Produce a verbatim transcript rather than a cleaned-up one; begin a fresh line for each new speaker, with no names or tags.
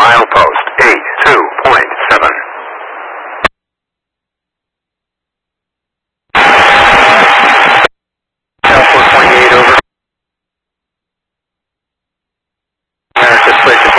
Milepost eight two point seven. South four twenty-eight over. America switch.